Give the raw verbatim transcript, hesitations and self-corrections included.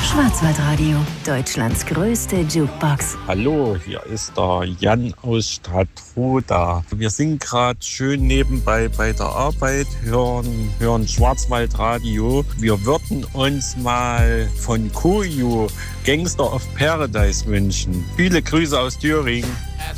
Schwarzwaldradio, Deutschlands größte Jukebox. Hallo, hier ist der Jan aus Stadtroda. Wir sind gerade schön nebenbei bei der Arbeit, hören, hören Schwarzwaldradio. Wir würden uns mal von Koyo Gangster of Paradise wünschen. Viele Grüße aus Thüringen.